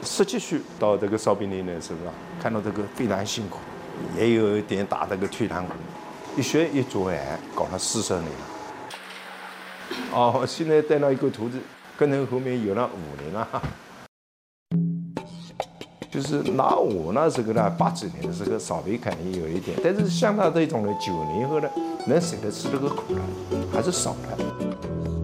17岁到这个烧饼林的时候啊，看到这个非常辛苦，也有一点打这个退堂鼓，一学一做哎，搞了40年了。哦，现在带了一个徒弟，跟人后面有了5年了。就是拿我那时候呢，80几年的时候稍微肯定有一点，但是像他这种人9年后呢，能舍得吃这个苦了，还是少了。